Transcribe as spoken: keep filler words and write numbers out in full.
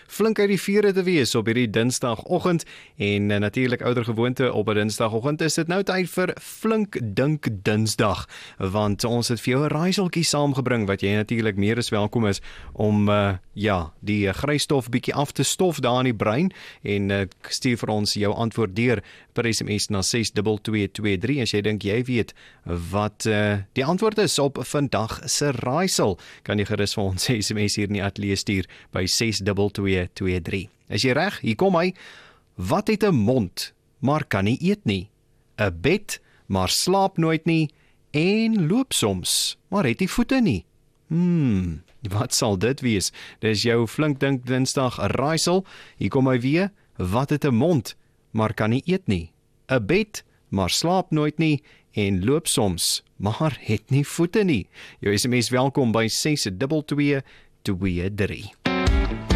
flink uit die vere te wees op hierdie Dinsdagoggend en uh, natuurlik ouer gewoonte op 'n Dinsdagoggend is dit nou tyd vir Flink Dink Dinsdag, want ons het vir jou 'n raaiseltjie saamgebring wat jy natuurlik meer as welkom is om uh, ja, die grysstof bietjie af te stof daar in die brein en uh, stuur vir ons jou antwoord deur per S M S na ses twee twee twee drie as jy dink jy weet wat uh, die antwoord is op vandag se raaisel. Kan jy gerus vir ons S M S hier in die ateljee stuur by ses twee twee twee drie. Is jy reg? Hier kom hy. Wat het 'n mond, maar kan nie eet nie? 'n Bed, maar slaap nooit nie en loop soms, maar het nie voete nie. Hmm, wat sal dit wees? Dis jou Flink Dink Dinsdag raaisel. Hier kom hy weer. Wat het 'n mond, maar kan nie eet nie? 'n Bed, maar slaap nooit nie en loop soms, maar het nie voete nie. Jou S M S welkom by ses twee twee twee drie.